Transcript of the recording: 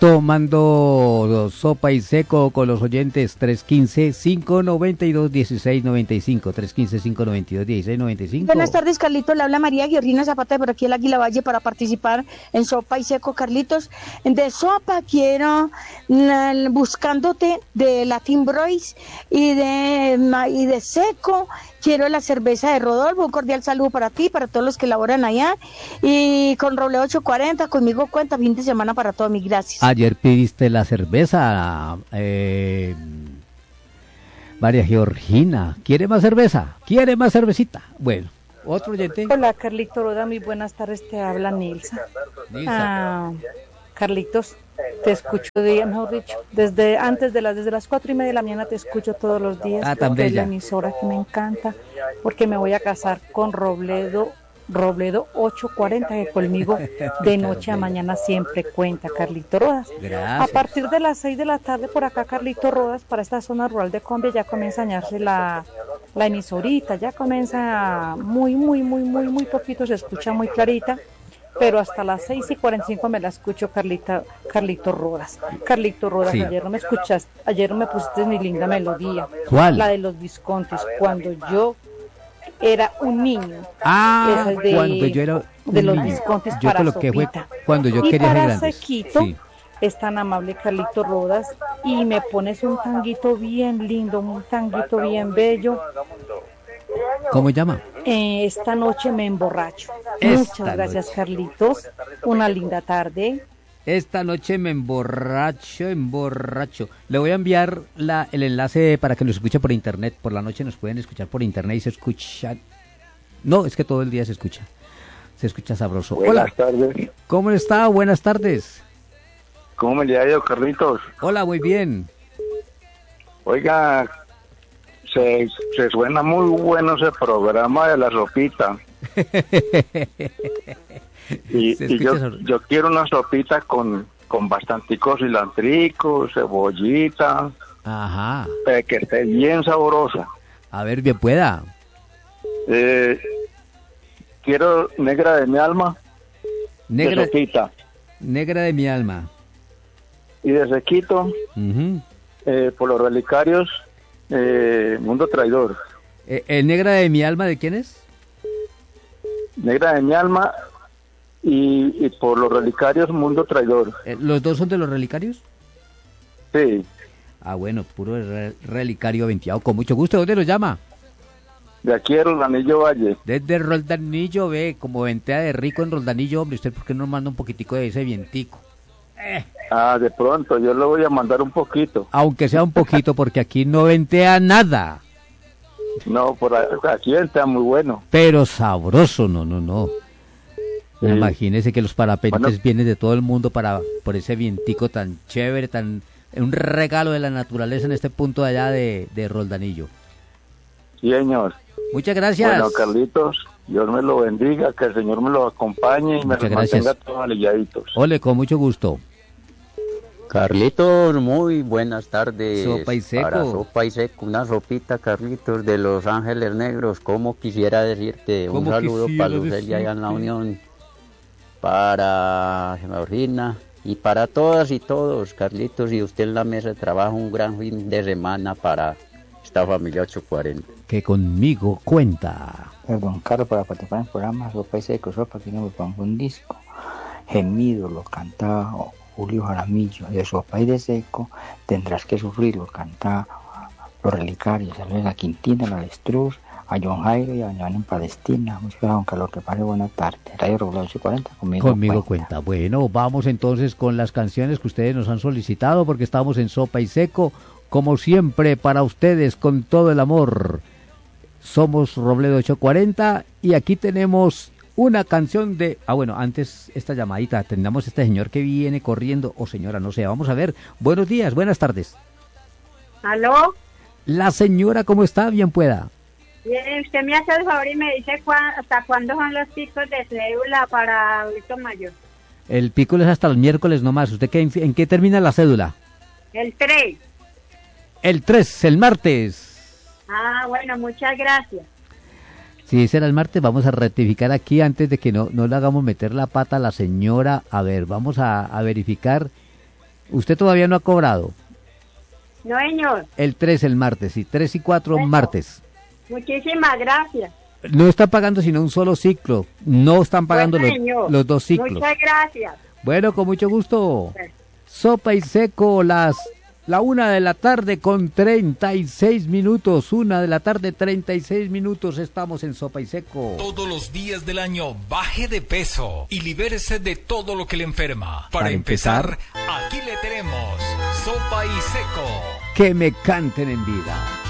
tomando sopa y seco con los oyentes 315-592-1695, 315-592-1695. Buenas tardes, Carlitos, le habla María Guerrina Zapata por aquí el Águila Valle para participar en sopa y seco. Carlitos, de sopa quiero Buscándote de Latin Brois y de seco quiero la cerveza de Rodolfo. Un cordial saludo para ti, para todos los que laboran allá, y con Roble 840, conmigo cuenta, fin de semana para todos, mis gracias. Ayer pidiste la cerveza, María Georgina, ¿quiere más cerveza? ¿Quiere más cervecita? Bueno, otro oyente. Hola, Carlito Roda, muy buenas tardes, te habla Nilsa. Carlitos, te escucho mejor dicho, desde las 4:30 de la mañana te escucho todos los días. Tan bella. Es la emisora que me encanta, porque me voy a casar con Robledo 840, que conmigo de noche a mañana siempre cuenta, Carlito Rodas. Gracias. A partir de las 6 de la tarde por acá, Carlito Rodas, para esta zona rural de Colombia ya comienza a dañarse la emisorita, ya comienza muy poquito, se escucha muy clarita, pero hasta las 6:45 me la escucho, Carlito Rodas. Carlito Rodas, sí. Ayer no me escuchaste, ayer no me pusiste mi linda melodía. ¿Cuál? La de los Viscontis, cuando yo era un niño. Cuando yo era un de los niño. Viscontis Yo para coloqué fue sopita. cuando yo Y quería ser para grande. sequito, Sí. es tan amable Carlito Rodas y me pones un tanguito bien lindo, un tanguito bien bello. ¿Cómo llama? Esta noche me emborracho. Muchas gracias, Carlitos. Una linda tarde. Esta noche me emborracho. Le voy a enviar el enlace para que nos escuche por internet. Por la noche nos pueden escuchar por internet y se escucha. No, es que todo el día se escucha. Se escucha sabroso. Buenas tardes. ¿Cómo está? Buenas tardes. ¿Cómo me le ha ido, Carlitos? Hola, muy bien. Oiga, se suena muy bueno ese programa de la sopita. y yo quiero una sopita con bastantico cilantrico, cebollita. Ajá. Que esté bien sabrosa. A ver, bien pueda. Quiero negra de mi alma. Negra de sopita. Negra de mi alma. Y de sequito, por los relicarios, Mundo Traidor. ¿El negra de mi alma de quién es? Negra de mi alma y por los relicarios Mundo Traidor. ¿Los dos son de los relicarios? Sí. Ah, bueno, puro relicario venteado, con mucho gusto. ¿Dónde lo llama? De aquí de Roldanillo Valle. Desde Roldanillo, ve, como ventea de rico en Roldanillo, hombre, ¿usted por qué no manda un poquitico de ese vientico? De pronto, yo le voy a mandar un poquito. Aunque sea un poquito, porque aquí no ventea nada. No, aquí ventea muy bueno. Pero sabroso, no. Sí. Imagínese que los parapentes vienen de todo el mundo por ese vientico tan chévere, un regalo de la naturaleza en este punto de allá de Roldanillo. Sí, señor. Muchas gracias. Bueno, Carlitos, Dios me lo bendiga, que el Señor me lo acompañe y muchas me mantenga todos aliviaditos. Ole, con mucho gusto. Carlitos, muy buenas tardes. Sopa y seco. Para sopa y seco, una sopita, Carlitos, de Los Ángeles Negros. Como quisiera decirte un saludo para Lucelia allá en la Unión, para Georgina y para todas y todos, Carlitos, y usted en la mesa de trabajo, un gran fin de semana para esta familia 840. Que conmigo cuenta. Don Carlos, para participar en el programa Sopa y Seco, sopa que no me pongo un disco. Gemido lo cantaba Julio Jaramillo, de Sopa y de Seco, tendrás que sufrirlo, canta Los Relicarios, a la Quintina, la Avestruz, a John Jairo y a Doña en Palestina. Muchas gracias, don Carlos, que pase buena tarde. Radio Roble 840, conmigo cuenta. Bueno, vamos entonces con las canciones que ustedes nos han solicitado, porque estamos en Sopa y Seco, como siempre, para ustedes, con todo el amor. Somos Robledo 840 y aquí tenemos una canción de... bueno, antes esta llamadita, atendamos a este señor que viene corriendo, o señora, no sé, vamos a ver. Buenos días, buenas tardes. ¿Aló? La señora, ¿cómo está? Bien pueda. Bien, usted me hace el favor y me dice hasta cuándo son los picos de cédula para adulto mayor. El pico es hasta el miércoles nomás. ¿Usted en qué termina la cédula? El 3. El 3, el martes. Bueno, muchas gracias. Si será el martes, vamos a rectificar aquí antes de que no le hagamos meter la pata a la señora. A ver, vamos a verificar Usted todavía no ha cobrado. No, señor. El 3 el martes, y 3 y 4 Bueno. martes. Muchísimas gracias. No están pagando sino un solo ciclo. No están pagando Bueno, señor. los 2 ciclos. Muchas gracias. Bueno, con mucho gusto. Bueno. Sopa y Seco, la 1 de la tarde con 36 minutos. 1 de la tarde, 36 minutos. Estamos en Sopa y Seco. Todos los días del año baje de peso y libérese de todo lo que le enferma. Para empezar, aquí le tenemos Sopa y Seco. Que me canten en vida.